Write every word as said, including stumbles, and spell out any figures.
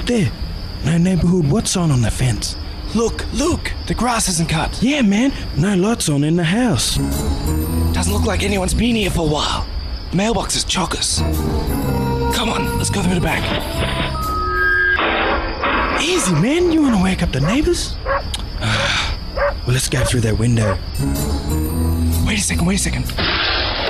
Look there. No neighborhood watch sign on the fence. Look, look, the grass isn't cut. Yeah, man. No lights on in the house. Doesn't look like anyone's been here for a while. The mailbox is chockers. Come on, let's go through the back. Easy, man. You want to wake up the neighbors? Well, let's go through that window. Wait a second, wait a second.